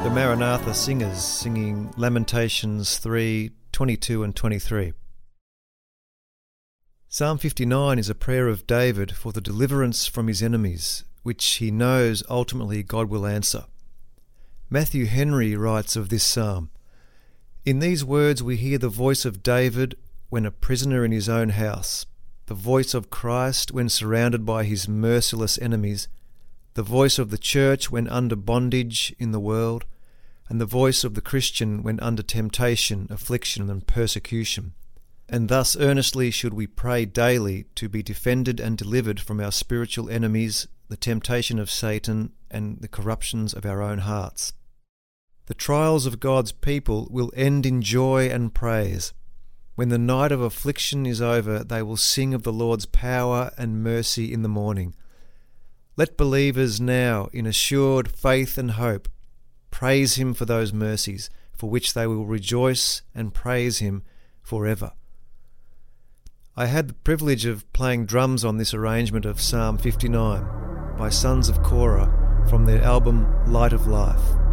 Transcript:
The Maranatha Singers singing Lamentations 3, 22 and 23. Psalm 59 is a prayer of David for the deliverance from his enemies, which he knows ultimately God will answer. Matthew Henry writes of this psalm, "In these words we hear the voice of David when a prisoner in his own house, the voice of Christ when surrounded by his merciless enemies, the voice of the church when under bondage in the world, and the voice of the Christian when under temptation, affliction and persecution. And thus earnestly should we pray daily to be defended and delivered from our spiritual enemies, the temptation of Satan and the corruptions of our own hearts. The trials of God's people will end in joy and praise. When the night of affliction is over, they will sing of the Lord's power and mercy in the morning. Let believers now, in assured faith and hope, praise him for those mercies, for which they will rejoice and praise him forever." I had the privilege of playing drums on this arrangement of Psalm 59 by Sons of Korah from their album Light of Life.